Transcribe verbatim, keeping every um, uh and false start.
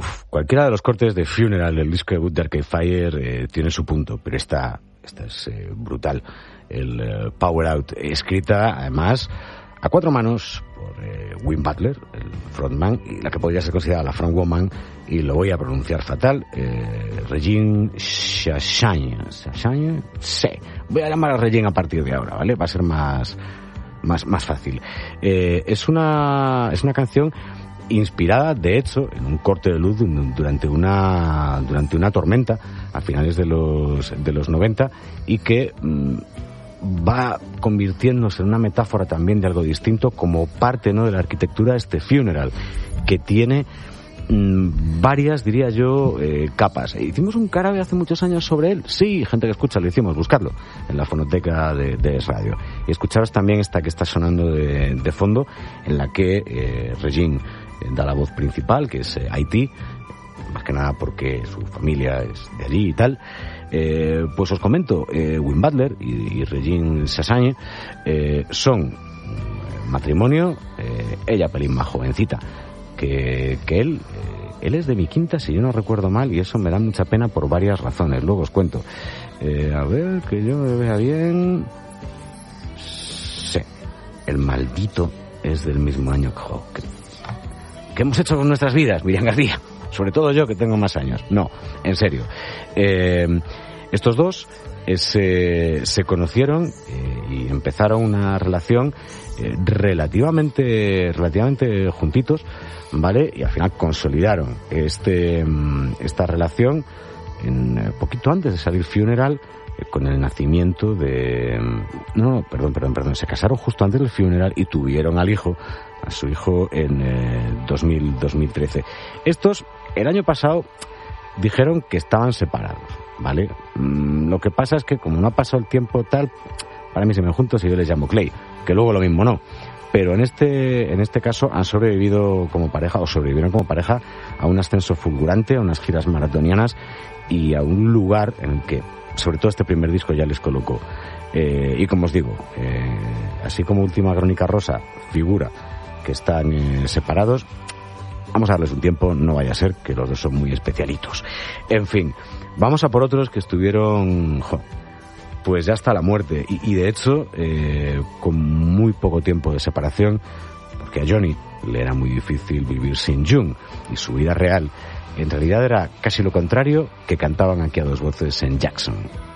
uf, cualquiera de los cortes de Funeral del disco debut de Arcade Fire eh, tiene su punto, pero esta, esta es eh, brutal. El eh, Power Out, escrita además a cuatro manos por eh, Win Butler, el frontman, y la que podría ser considerada la frontwoman, y lo voy a pronunciar fatal, eh, Regine Shashagne. ¿Shashagne? Sí. Voy a llamar a Regine a partir de ahora, ¿vale? Va a ser más, más, más fácil. Eh, es una, es una canción inspirada, de hecho, en un corte de luz durante una, durante una tormenta a finales de los, de los noventa, y que mmm, va convirtiéndose en una metáfora también de algo distinto, como parte, ¿no?, de la arquitectura de este Funeral, que tiene mmm, varias, diría yo, eh, capas. Hicimos un carabe hace muchos años sobre él. Sí, gente que escucha, lo hicimos, buscarlo en la fonoteca de, de Es Radio. Y escucharos también esta que está sonando de, de fondo, en la que eh, Regine eh, da la voz principal, que es eh, Haití, más que nada porque su familia es de allí y tal. Eh, pues os comento, eh, Win Butler y, y Regine Shashagne eh, son matrimonio, eh, ella pelín más jovencita que, que él. Eh, él es de mi quinta, si yo no recuerdo mal, y eso me da mucha pena por varias razones, luego os cuento. Eh, a ver, que yo me vea bien. Sí, el maldito es del mismo año que Hawk. ¿Qué hemos hecho con nuestras vidas, Miriam García? Sobre todo yo, que tengo más años. No, en serio. Eh, estos dos eh, se, se conocieron eh, y empezaron una relación eh, relativamente, relativamente juntitos, ¿vale? Y al final consolidaron este, esta relación en eh, poquito antes de salir Funeral, eh, con el nacimiento de... No, perdón, perdón, perdón. Se casaron justo antes del Funeral y tuvieron al hijo, a su hijo, en eh, dos mil, dos mil trece. Estos, el año pasado, dijeron que estaban separados, ¿vale? Mm, lo que pasa es que como no ha pasado el tiempo tal, para mí se me juntos y yo les llamo Clay, que luego lo mismo no. Pero en este, en este caso han sobrevivido como pareja, o sobrevivieron como pareja, a un ascenso fulgurante, a unas giras maratonianas y a un lugar en el que, sobre todo este primer disco, ya les colocó. Eh, y como os digo, eh, así como Última Crónica Rosa figura que están eh, separados, vamos a darles un tiempo, no vaya a ser que los dos son muy especialitos. En fin, vamos a por otros que estuvieron, jo, pues ya hasta la muerte, y, y de hecho eh, con muy poco tiempo de separación, porque a Johnny le era muy difícil vivir sin June, y su vida real en realidad era casi lo contrario, que cantaban aquí a dos voces en Jackson.